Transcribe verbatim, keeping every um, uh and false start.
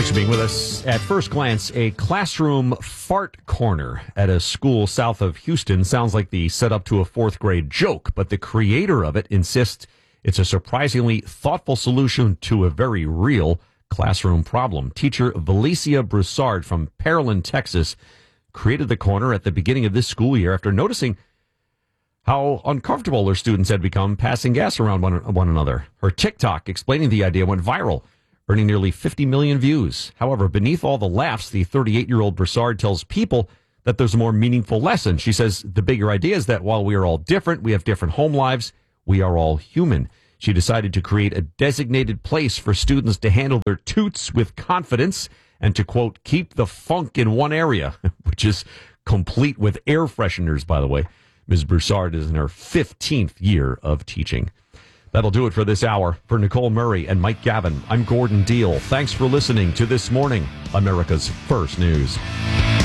Thanks for being with us. At first glance, a classroom fart corner at a school south of Houston sounds like the setup to a fourth grade joke, but the creator of it insists it's a surprisingly thoughtful solution to a very real classroom problem. Teacher Valicia Broussard from Pearland, Texas, created the corner at the beginning of this school year after noticing how uncomfortable her students had become passing gas around one, one another. Her TikTok explaining the idea went viral, earning nearly fifty million views. However, beneath all the laughs, the thirty-eight-year-old Broussard tells people that there's a more meaningful lesson. She says the bigger idea is that while we are all different, we have different home lives, we are all human. She decided to create a designated place for students to handle their toots with confidence and to, quote, keep the funk in one area, which is complete with air fresheners, by the way. Miz Broussard is in her fifteenth year of teaching. That'll do it for this hour. For Nicole Murray and Mike Gavin, I'm Gordon Deal. Thanks for listening to This Morning, America's First News.